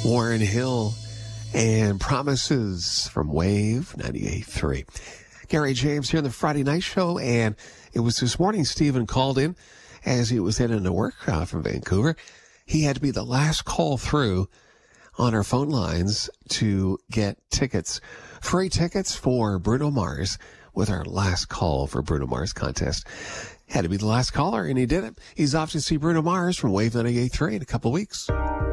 Warren Hill and Promises from Wave 98.3. Gary James here on the Friday Night Show, and it was this morning Stephen called in as he was heading to work from Vancouver. He had to be the last call through on our phone lines to get tickets, free tickets for Bruno Mars with our last call for Bruno Mars contest. Had to be the last caller, and he did it. He's off to see Bruno Mars from Wave 98.3 in a couple of weeks.